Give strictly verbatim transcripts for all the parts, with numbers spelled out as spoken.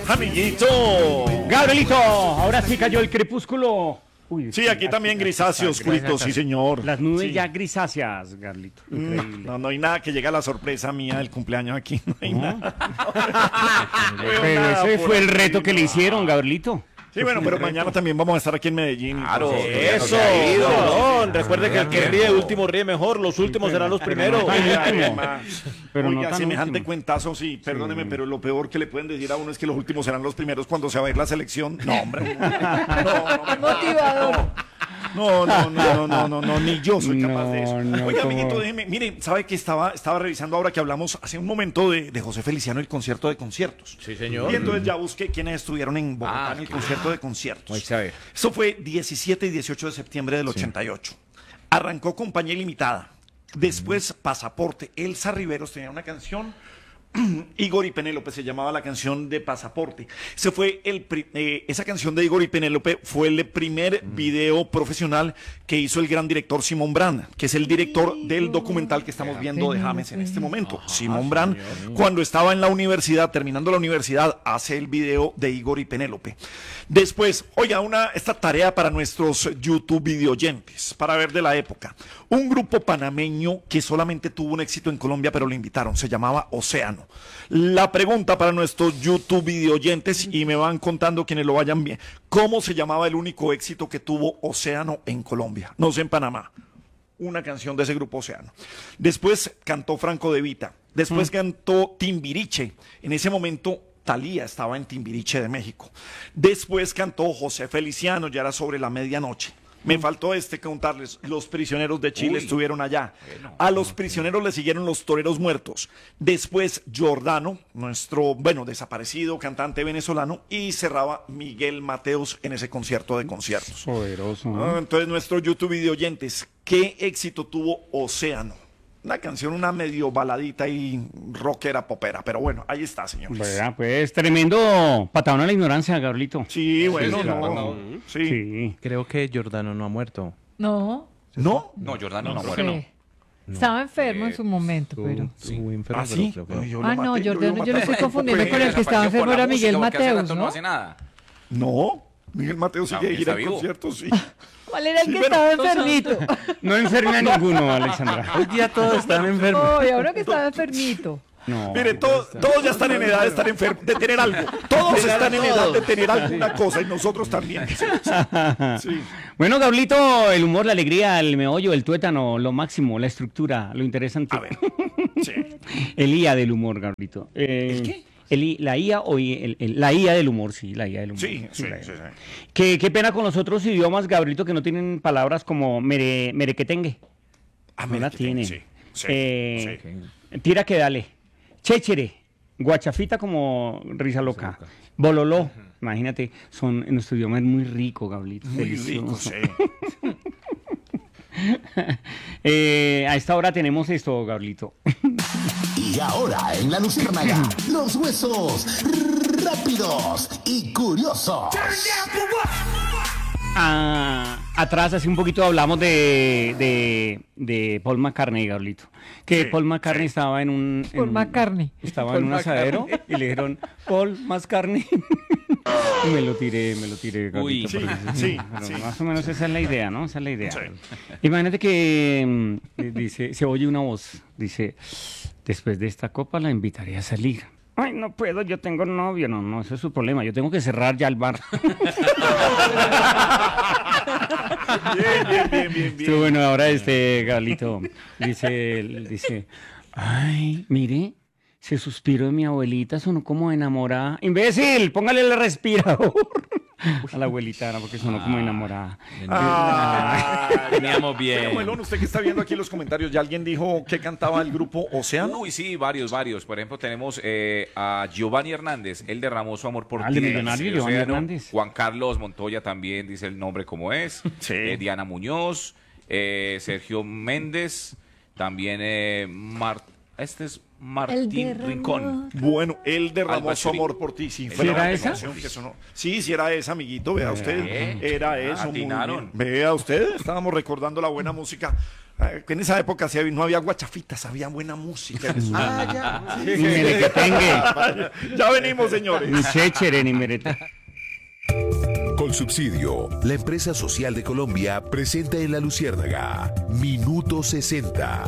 Amiguito. Gabrielito, ahora sí cayó el crepúsculo. Uy, sí, aquí también grisáceo, oscurito, sí señor. Las nubes sí. ya grisáceas, Gabrielito. Increíble. No, no hay nada que llegue a la sorpresa mía del cumpleaños aquí. No hay ¿no? nada. No, pero nada ese fue el aquí, reto que no. le hicieron, Gabrielito. Sí, bueno, pero mañana también vamos a estar aquí en Medellín. Claro, eso. No, recuerde que el que ríe último ríe mejor, los últimos serán los primeros. Pero no Oiga, semejante último. Cuentazo, sí, perdóneme, sí. pero lo peor que le pueden decir a uno es que los últimos serán los primeros cuando se va a ir la selección. No, hombre. No, no, motivador. No, no, no, no, no, no, ni yo soy capaz no, de eso. No, Oiga, ¿cómo? amiguito, déjeme, mire, ¿sabe que estaba, estaba revisando ahora que hablamos hace un momento de, de José Feliciano, el concierto de conciertos? Sí, señor. Y entonces ya busqué quiénes estuvieron en Bogotá ah, en el concierto de conciertos. Muy saber. Eso fue diecisiete y dieciocho de septiembre del ochenta y ocho. Sí. Arrancó Compañía Ilimitada. Después Pasaporte. Elsa Riveros tenía una canción. Igor y Penélope se llamaba la canción de Pasaporte. Ese fue el eh, esa canción de Igor y Penélope fue el primer mm. video profesional que hizo el gran director Simón Brand, que es el director del documental que estamos viendo de James en este momento. Ajá, Simón Brand, cuando estaba en la universidad, terminando la universidad, hace el video de Igor y Penélope. Después, oiga, una, esta tarea para nuestros YouTube videoyentes, para ver de la época. Un grupo panameño que solamente tuvo un éxito en Colombia, pero lo invitaron, se llamaba Océano. La pregunta para nuestros YouTube videoyentes, y me van contando quienes lo vayan bien, ¿cómo se llamaba el único éxito que tuvo Océano en Colombia? No sé, en Panamá. Una canción de ese grupo Océano. Después cantó Franco De Vita. Después mm. cantó Timbiriche. En ese momento Thalía estaba en Timbiriche de México. Después cantó José Feliciano, ya era sobre la medianoche. Me faltó este contarles, los prisioneros de Chile Uy, estuvieron allá. Bueno, a los prisioneros le siguieron los toreros muertos. Después Giordano, nuestro, bueno, desaparecido cantante venezolano, y cerraba Miguel Mateos en ese concierto de conciertos. Poderoso, ¿no? Entonces, nuestros YouTube videoyentes, ¿qué éxito tuvo Océano? Una canción, una medio baladita y rockera popera, pero bueno, ahí está, señores. Vea, pues, tremendo patadón a la ignorancia, Gabrielito. Sí, bueno, sí, no, no. Sí. sí. Creo que Giordano no ha muerto. No. ¿No? No, Giordano no, no muere, no. no. Estaba enfermo eh, en su momento, su, pero... Sí. Enfermo, ¿Ah, sí? pero creo que... Yo ah, lo no, maté, Giordano, yo, yo lo estoy confundiendo Pero con el que estaba enfermo, era Miguel Mateos, ¿no? No hace nada. No, Miguel Mateos sigue ir a conciertos, sí. ¿Cuál era el sí, que bueno, estaba enfermito? No enferma a ninguno, Alexandra. Hoy día todos están enfermos. Oye, ahora que estaba enfermito. No, Mire, to, todos ya están en edad de estar enfermos, de tener algo. Todos están en edad de tener alguna cosa y nosotros también. Sí. Sí. Bueno, Gablito, el humor, la alegría, el meollo, el tuétano, lo máximo, la estructura, lo interesante. A ver. Sí. El I A del humor, Gablito. Eh, ¿El qué? El I, la I A o el, el, la I A del humor, sí, la I A del humor. Sí, sí, sí, sí. Qué, qué pena con los otros idiomas, Gabrielito, que no tienen palabras como mere, merequetengue. Ah, no la tienen. Sí, sí, eh, sí. Tira que dale. Chéchere. Guachafita como risa loca. Bololó. Uh-huh. Imagínate, son, en nuestro idioma es muy rico, Gabrielito. Muy delicioso. rico, sí. eh, a esta hora tenemos esto, Gabrielito. Y ahora en La Luciérnaga, los huesos rápidos y curiosos. Ah, atrás, hace un poquito hablamos de, de, de Paul McCartney, Gabrielito. Que sí, Paul McCartney sí. estaba en un... En Paul McCartney. Estaba Paul en un asadero y le dijeron, Paul McCartney. Y me lo tiré, me lo tiré, Gabrielito. Uy, sí, sí, sí, más o menos sí. esa es la idea, ¿no? Esa es la idea. Sí. Imagínate que dice, se oye una voz, dice, después de esta copa la invitaré a salir. Ay, no puedo, yo tengo novio. No, no, ese es su problema. Yo tengo que cerrar ya el bar. Bien, bien, bien, bien, bien. Sí, bueno, ahora este Gablito dice, dice, ay, mire, ese suspiro de mi abuelita sonó como enamorada. ¡Imbécil! Póngale el respirador. A la abuelita, porque sonó ah, como enamorada. Ah, Veníamos bien. Melón, usted que está viendo aquí los comentarios, ¿ya alguien dijo que cantaba el grupo Océano? Uy, sí, varios, varios. Por ejemplo, tenemos eh, a Giovanni Hernández. Él derramó su amor por ah, ti. El millonario Giovanni Hernández. Juan Carlos Montoya también dice el nombre como es. Sí. Eh, Diana Muñoz. Eh, Sergio Méndez. También eh, Mar... Este es Martín Rincón. Bueno, él derramó su Albachuri. amor por ti. Sí, ¿Sí era esa? Que sonó. Sí, sí era esa, amiguito. Vea usted. Eh, Era ah, eso. Muy atinaron. bien. Vea usted. Estábamos recordando la buena música. En esa época sí había- no había guachafitas, había buena música. Ah, ya. Sí, Ni merequetengue, Ya venimos, señores. ni chéchere, ni merete. Colsubsidio, la empresa social de Colombia, presenta en La Luciérnaga Minuto sesenta.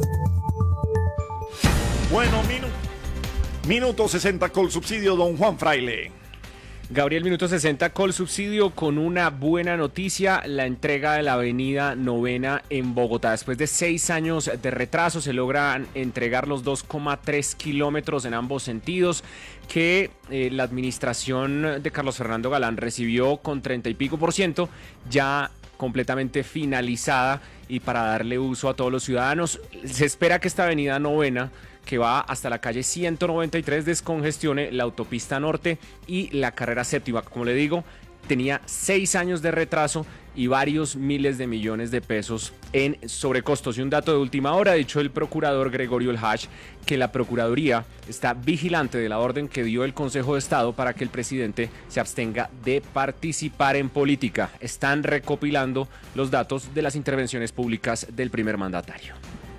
Bueno, minu- minuto sesenta con subsidio, don Juan Fraile. Gabriel, minuto sesenta, Colsubsidio con una buena noticia, la entrega de la avenida Novena en Bogotá. Después de seis años de retraso se logran entregar los dos coma tres kilómetros en ambos sentidos que eh, la administración de Carlos Fernando Galán recibió con treinta y pico por ciento, ya completamente finalizada y para darle uso a todos los ciudadanos. Se espera que esta avenida Novena, que va hasta la calle ciento noventa y tres, descongestione la autopista norte y la carrera séptima. Como le digo, tenía seis años de retraso y varios miles de millones de pesos en sobrecostos. Y un dato de última hora, ha dicho el procurador Gregorio El Hach, que la Procuraduría está vigilante de la orden que dio el Consejo de Estado para que el presidente se abstenga de participar en política. Están recopilando los datos de las intervenciones públicas del primer mandatario.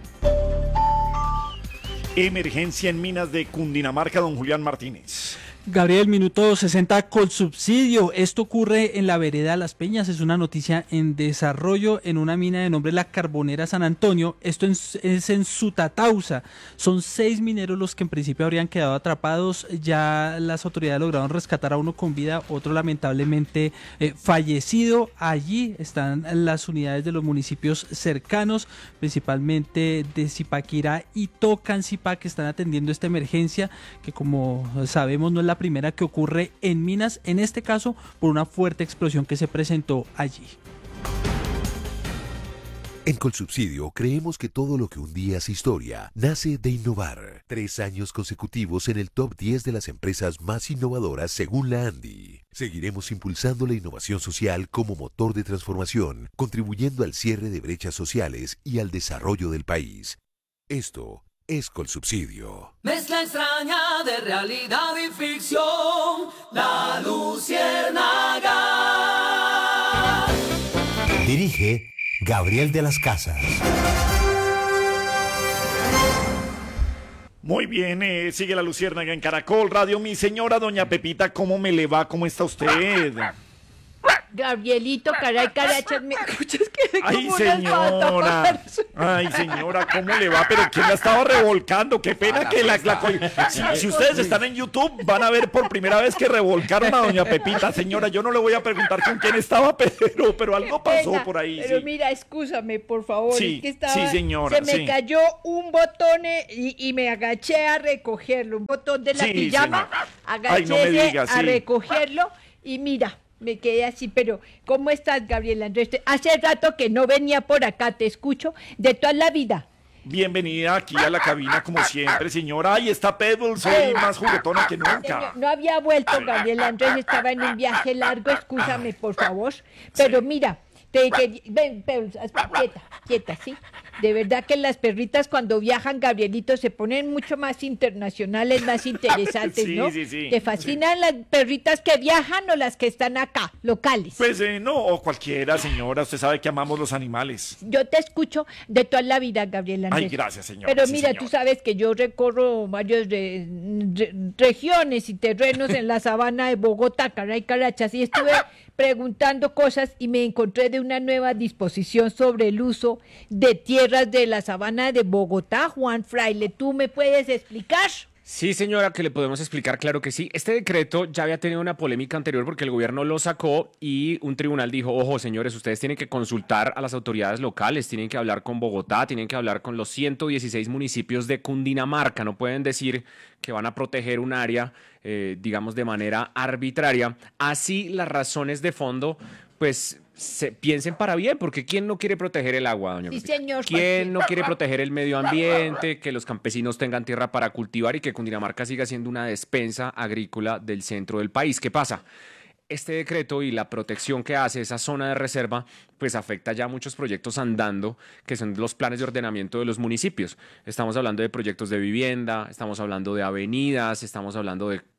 Emergencia en minas de Cundinamarca, don Julián Martínez. Gabriel, minuto sesenta con subsidio. Esto ocurre en la vereda Las Peñas. Es una noticia en desarrollo en una mina de nombre La Carbonera San Antonio. Esto es, es en Sutatausa. Son seis mineros los que en principio habrían quedado atrapados. Ya las autoridades lograron rescatar a uno con vida, otro lamentablemente eh, fallecido. Allí están las unidades de los municipios cercanos, principalmente de Zipaquirá y Tocancipá, que están atendiendo esta emergencia, que como sabemos no es la primera que ocurre en minas, en este caso por una fuerte explosión que se presentó allí. En Colsubsidio creemos que todo lo que un día hace historia nace de innovar. Tres años consecutivos en el top diez de las empresas más innovadoras según la ANDI. Seguiremos impulsando la innovación social como motor de transformación, contribuyendo al cierre de brechas sociales y al desarrollo del país. Esto es Colsubsidio. Mezcla extraña de realidad y ficción, La Luciérnaga. Dirige Gabriel de las Casas. Muy bien, eh, sigue La Luciérnaga en Caracol Radio. Mi señora doña Pepita, ¿cómo me le va? ¿Cómo está usted? Gabrielito, caray, carachas, ¿me escuchas que Ay, como una señora. espanta? Ay, señora, ¿cómo le va? Pero ¿quién la estaba revolcando? Qué pena que la... la co- si, si ustedes están en YouTube, van a ver por primera vez que revolcaron a doña Pepita. Señora, yo no le voy a preguntar con quién estaba, pero, pero algo pasó Pena, por ahí. Pero Sí. mira, excúsame, por favor. Sí, es que estaba, sí, señora, se me sí. cayó un botón eh, y, y me agaché a recogerlo. Un botón de la Sí, pijama. señora. Agaché Ay, no me diga, a sí. recogerlo y mira. Me quedé así, pero ¿cómo estás, Gabriela Andrés? Te- Hace rato que no venía por acá, te escucho de toda la vida. Bienvenida aquí a la cabina como siempre, señora. Ay, está Pebbles hoy más juguetona que nunca. Señor, no había vuelto, Gabriela Andrés, estaba en un viaje largo, excúsame, por favor. Pero mira, te que ven, Pebbles, haz- quieta, quieta, ¿sí? De verdad que las perritas cuando viajan, Gabrielito, se ponen mucho más internacionales, más interesantes, Sí, ¿no? sí, sí. ¿Te fascinan las perritas que viajan o las que están acá, locales? Pues eh, no, o cualquiera, señora. Usted sabe que amamos los animales. Yo te escucho de toda la vida, Gabriela Ay, Andrés. gracias, señora. Pero Sí, mira, señora. tú sabes que yo recorro varias re- re- regiones y terrenos en la sabana de Bogotá, caray, carachas, y estuve preguntando cosas y me encontré de una nueva disposición sobre el uso de tierras de la sabana de Bogotá. Juan Fraile, ¿tú me puedes explicar? Sí, señora, que le podemos explicar, claro que sí. Este decreto ya había tenido una polémica anterior porque el gobierno lo sacó y un tribunal dijo, ojo, señores, ustedes tienen que consultar a las autoridades locales, tienen que hablar con Bogotá, tienen que hablar con los ciento dieciséis municipios de Cundinamarca, no pueden decir que van a proteger un área, eh, digamos, de manera arbitraria. Así las razones de fondo, pues... Se, piensen para bien, porque ¿quién no quiere proteger el agua, doña Sí, Pepita? señor, ¿Quién no cualquier- quiere proteger el medio ambiente, que los campesinos tengan tierra para cultivar y que Cundinamarca siga siendo una despensa agrícola del centro del país? ¿Qué pasa? Este decreto y la protección que hace esa zona de reserva, pues afecta ya muchos proyectos andando, que son los planes de ordenamiento de los municipios. Estamos hablando de proyectos de vivienda, estamos hablando de avenidas, estamos hablando de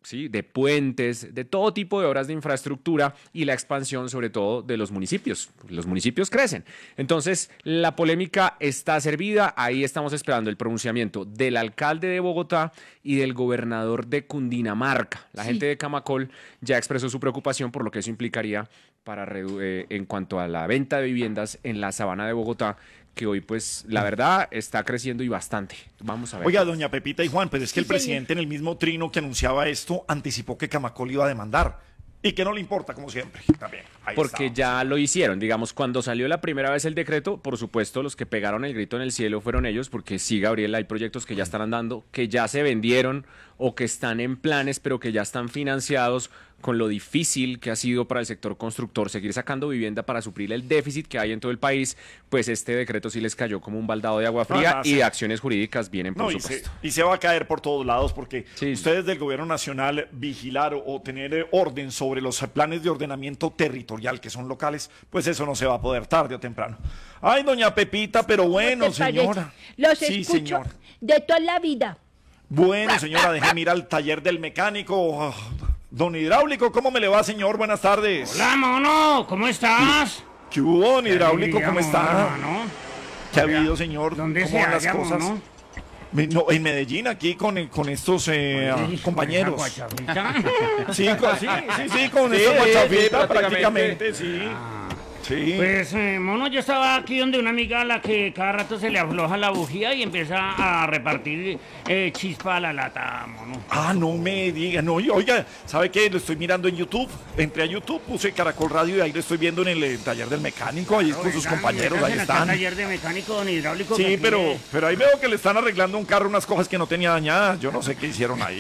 ¿sí? De puentes, de todo tipo de obras de infraestructura y la expansión sobre todo de los municipios. Los municipios crecen. Entonces, la polémica está servida. Ahí estamos esperando el pronunciamiento del alcalde de Bogotá y del gobernador de Cundinamarca. La Sí. gente de Camacol ya expresó su preocupación por lo que eso implicaría para redu- eh, en cuanto a la venta de viviendas en la sabana de Bogotá, que hoy, pues, la verdad, está creciendo y bastante. Vamos a ver. Oiga, doña Pepita y Juan, pues es que Sí, el presidente en el mismo trino que anunciaba esto anticipó que Camacol iba a demandar y que no le importa, como siempre. También. Ahí Porque está. ya lo hicieron. Digamos, cuando salió la primera vez el decreto, por supuesto, los que pegaron el grito en el cielo fueron ellos, porque sí, Gabriel, hay proyectos que ya están andando, que ya se vendieron o que están en planes, pero que ya están financiados, con lo difícil que ha sido para el sector constructor seguir sacando vivienda para suplir el déficit que hay en todo el país. Pues este decreto sí les cayó como un baldado de agua fría Ah, y sí. de acciones jurídicas vienen, por No, y, se, supuesto. y se va a caer por todos lados porque Sí. ustedes del gobierno nacional vigilar o, o tener eh, orden sobre los planes de ordenamiento territorial que son locales, pues eso no se va a poder tarde o temprano. Ay, doña Pepita, pero bueno, ¿Cómo te parece? señora. Los Sí, escucho señor. de toda la vida. Bueno, señora, déjeme ir al taller del mecánico. Ah, Don Hidráulico, ¿cómo me le va, señor? Buenas tardes. Hola, mono, ¿cómo estás? ¿Qué hubo, don Hidráulico? Alegría, ¿Cómo mono, está? hermano. ¿Qué ha habido, señor? ¿Dónde ¿Cómo se van las halla, cosas? mono? Me- no, en Medellín, aquí con, con estos eh, ah, Ey, compañeros. con esa guachafita. Sí, con, sí, sí, sí, con Sí, esta sí, guachafita prácticamente. prácticamente, sí. Sí. Pues, eh, mono, yo estaba aquí donde una amiga a la que cada rato se le afloja la bujía y empieza a repartir eh, chispa a la lata, mono. Ah, no me diga, no, y oiga, ¿sabe qué? Lo estoy mirando en YouTube. Entré a YouTube, puse Caracol Radio y ahí lo estoy viendo en el eh, taller del mecánico, ahí con sus Oigan, compañeros, métanse ahí acá al están. taller de mecánico don hidráulico. que Sí, aquí pero, le- pero ahí veo que le están arreglando un carro, unas cosas que no tenía dañadas. Yo no sé qué hicieron ahí.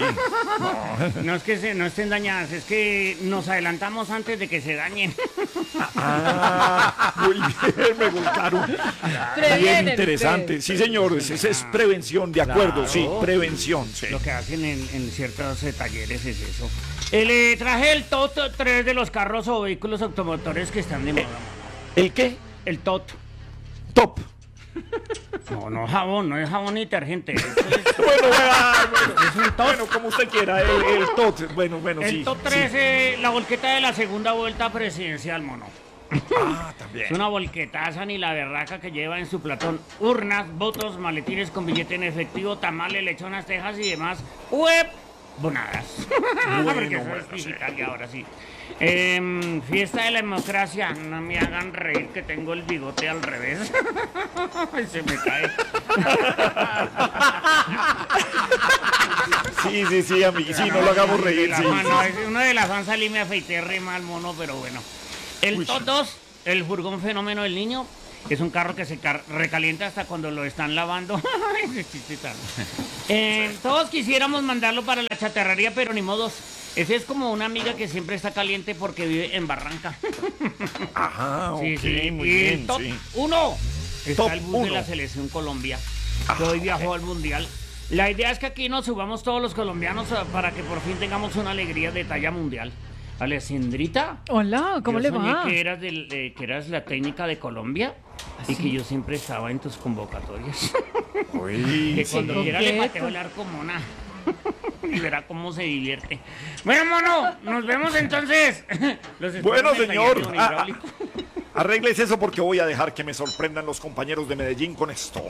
No es que se, no estén dañadas, es que nos adelantamos antes de que se dañen. Ah, muy bien, me gustaron. Bien Previenen interesante. Sí, señor, esa es, es prevención, de acuerdo, sí, prevención. Sí. Lo que hacen en, en ciertos eh, talleres es eso. Eh, le traje el T O T, tres de los carros o vehículos automotores que están de moda. mono. ¿El qué? El T O T. Top. No, no jabón, no es jabón ni detergente. Eso es- Bueno, ah, bueno, Es un top. bueno, como usted quiera, el, el tot. Bueno, bueno, sí. el T O T sí. tres, eh, la volqueta de la segunda vuelta presidencial, mono. Ah, también. Es una volquetaza ni la berraca que lleva en su platón urnas, votos, maletines con billete en efectivo, tamales, lechonas, tejas y demás. ¡Web! Bonadas. Porque eso bueno, es sí. digital y ahora sí. Em, fiesta de la democracia. No me hagan reír que tengo el bigote al revés. Ay, se me cae. Sí, sí, sí, amigo. Sí, no lo hagamos De reír. la Sí, fan, sí. no, es uno de la fan salí me afeité re mal, mono, pero bueno. El T O T dos, el furgón fenómeno del niño, es un carro que se car- recalienta hasta cuando lo están lavando. Ese chiste tan- Eh, todos quisiéramos mandarlo para la chatarrería, pero ni modos. Ese es como una amiga que siempre está caliente porque vive en Barranca. Ajá, Sí, ok, sí. muy y bien, el top sí. uno está Top el bus de uno. la selección Colombia, que hoy viajó al mundial. La idea es que aquí nos subamos todos los colombianos eh, para que por fin tengamos una alegría de talla mundial. Alessandrita, Hola, ¿cómo yo le soñé va? que eras, del, eh, que eras la técnica de Colombia y que yo siempre estaba en tus convocatorias. Uy, Que sí. cuando quiera le coqueto. pateo el arco mona. Y verá cómo se divierte. Bueno, mono, nos vemos entonces. Los espero Bueno, en el señor. taller de un Ah, hidráulico. Arregles eso porque voy a dejar que me sorprendan los compañeros de Medellín con esto.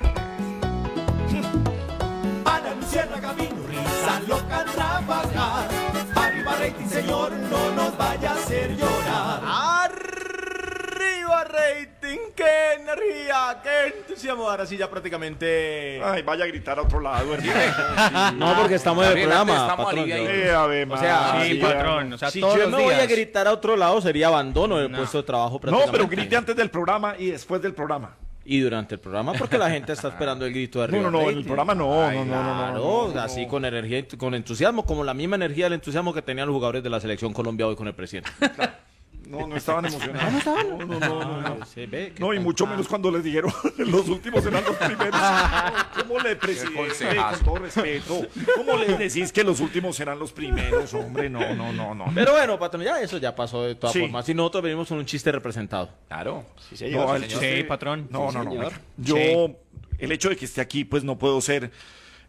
Ana Luciana Camino, risa loca trabajar. Arriba rating, señor, no nos vaya a hacer llorar. Arriba rating, qué energía, qué entusiasmo. Ahora sí ya prácticamente. Ay, vaya a gritar a otro lado, hermano. No, porque estamos en el Gabriel, antes programa, estamos patrón. aliviados. Eh, a ver, O sea, María. sí, patrón, o sea, si todos yo los me voy a días. gritar a otro lado sería abandono del No. puesto de trabajo No, prácticamente. pero grite antes del programa y después del programa. Y durante el programa porque la gente está esperando el grito de No, arriba. no, no, en rating. el programa no, no, no, no, no, Claro, no, no. así con energía y con entusiasmo, como la misma energía del entusiasmo que tenían los jugadores de la selección Colombia hoy con el presidente. No, no estaban emocionados. No, no, no, no, no. Se ve que No, y están- mucho menos cuando les dijeron los últimos eran los primeros. ¿Cómo le presidente, con consejazo. todo respeto? ¿Cómo les decís que los últimos serán los primeros, hombre? No, no, no, no. Pero bueno, patrón, ya eso ya pasó de todas Sí. formas. Si nosotros venimos con un chiste representado. Claro. Sí, No, el señor. chiste- Sí, patrón. No, Sí, no, no. señor. Yo, el hecho de que esté aquí, pues no puedo ser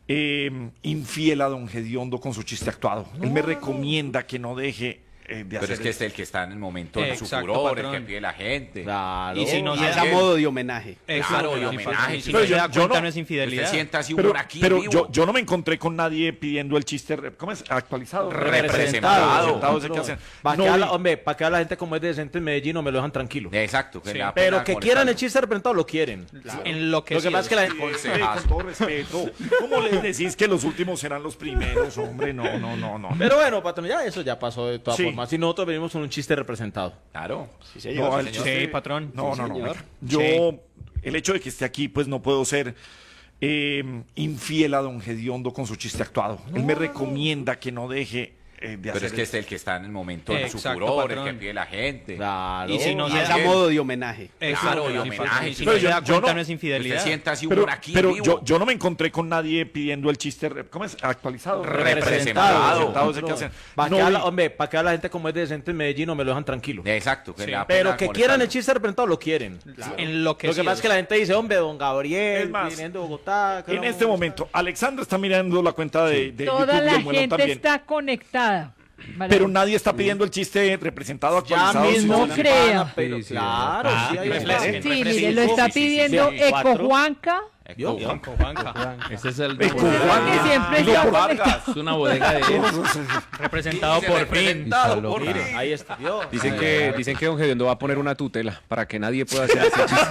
eh, infiel a don Gediondo con su chiste actuado. Él me recomienda que no deje eh, de hacer Pero es que eso. es el que está en el momento de su Exacto, furor, patrón. el que pide la gente. Claro. Y si no y se es da a modo de homenaje. Claro, de sí, homenaje. patrón. Si Pero no se yo- da yo cuenta, no- no es infidelidad. Usted sienta así Pero, humor aquí en pero vivo. yo, yo no me encontré con nadie pidiendo el chiste, re- ¿cómo es? Actualizado. Representado. Representado, ese que hacen. Para No que, vi- habla- hombre, para que habla la gente como es decente en Medellín, no me lo dejan tranquilo. Exacto. Que le da Pero pena que molestarlo. quieran el chiste representado, lo quieren. En lo que Lo que pasa es que la Sí, con todo respeto. ¿Cómo les decís que los últimos serán los primeros, hombre? No, no, no, no. Pero bueno, patrón, ya eso ya pasó de todas Sí. formas. Si nosotros venimos con un chiste representado. Claro. No, el Sí, chiste- patrón. No, Sí, no, no. señor. Yo, Sí. el hecho de que esté aquí, pues no puedo ser eh, infiel a don Gediondo con su chiste actuado. Él me recomienda que no deje eh, de Pero hacer es que eso. es el que está en el momento de su Exacto, furor, el patrón. que pide la gente. Claro. Y si no y se es da- a modo de homenaje. Claro, y Sí, homenaje. patrón. Y Si Pero no se yo- da yo cuenta, no- no es infidelidad. Usted sienta así Pero, humor aquí pero en vivo. yo, yo no me encontré con nadie pidiendo el chiste, re- ¿cómo es? Actualizado. Representado. Representado, ese que hacen. Para No que, vi- habla, hombre, para que habla la gente como es decente en Medellín, no me lo dejan tranquilo. Exacto. Que le da Pero pena que molestarlo. quieran el chiste representado, lo quieren. En lo que Lo que sí pasa es que la gente dice, hombre, don Gabriel, Es más, viniendo de Bogotá. que En no- este momento, Alexandra está mirando la cuenta de, de Toda YouTube la del Muelón gente también. está conectada. Pero nadie está pidiendo el chiste representado Ya actualizado. mismo, sino- no crea. Pero Sí, sí. claro, Ah, sí hay refresquen, un- Sí, refresquen. mire, lo está sí, sí, sí, pidiendo sí. Eco Cuatro. Juanca. ¿Yo? Juanca, Juanca. Ese es el Eco Ese es el Juanca. que siempre Y lo está por- conectado. es una bodega de Representado Dice por fin. representado por Mire, fin. ahí está. ¿Vio? Dicen que, dicen que don Gediondo va a poner una tutela para que nadie pueda hacer ese chiste.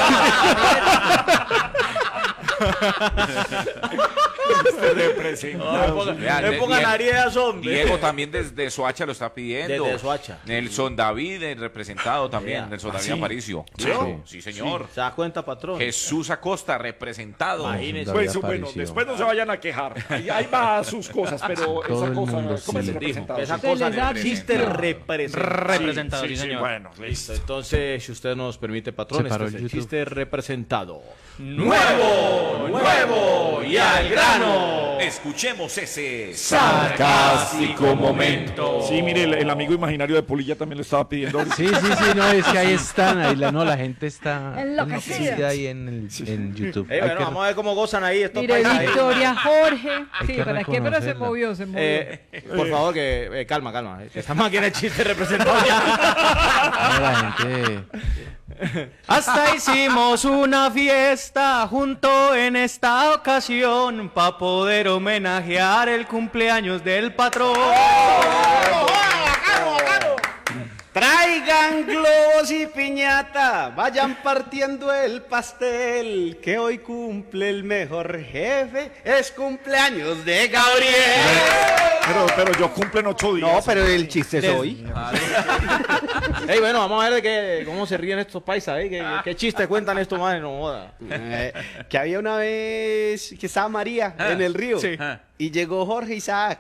representado. Vean, Me de- pongan Diego- Arias, hombre. Diego también desde Soacha lo está pidiendo. Desde Soacha. Nelson David, el representado también. Vea. Nelson ¿Ah, David sí? Aparicio. ¿Sí? Claro, sí, señor. ¿Se da cuenta, patrón? Jesús Acosta, representado. Imagínese. Pues David bueno, apareció. después no se vayan a quejar. Ahí, ahí va sus cosas, pero Todo esa el cosa, mundo ¿cómo es se le representado? Esa Se cosa les da de chiste representado. representado. Representado, sí, Sí, sí, señor. bueno, listo. Listo, entonces, si usted nos permite, patrón, Se este paró es el el YouTube. chiste representado. ¡Nuevo! ¡Nuevo! ¡Y al grano! Escuchemos ese sarcástico momento. Sí, mire, el, el amigo imaginario de Polilla también lo estaba pidiendo ahorita. Sí, sí, sí, no, es que ahí están, ahí la, no, la gente está Enloquecida. enloquecida ahí en, el, en YouTube. Eh, Hay bueno, que- vamos a ver cómo gozan ahí estos Mire, paisas ahí. Victoria Jorge. Hay Sí, que ¿para qué? Pero se reconocerla. movió, se movió. Eh, por favor, que eh, calma, calma. Esta máquina de chiste representado ya. no, la gente... Hasta hicimos una fiesta junto en esta ocasión para poder homenajear el cumpleaños del patrón. Traigan globos y piñata, vayan partiendo el pastel, que hoy cumple el mejor jefe, es cumpleaños de Gabriel. Pero, pero yo cumplo en ocho días. No, pero el chiste es hoy. Ey, bueno, vamos a ver de qué, cómo se ríen estos paisas, ¿eh? ¿Qué, qué chiste cuentan estos madres? No joda. Eh, que había una vez que estaba María en el río Sí. y llegó Jorge Isaac